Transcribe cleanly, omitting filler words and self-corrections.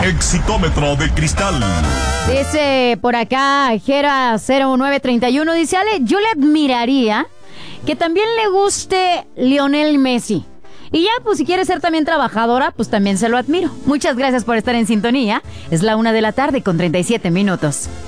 Exitómetro de cristal. Dice por acá, Jera0931, dice: Ale, yo le admiraría que también le guste Lionel Messi. Y ya, pues si quiere ser también trabajadora, pues también se lo admiro. Muchas gracias por estar en sintonía. Es la 1:37 p.m.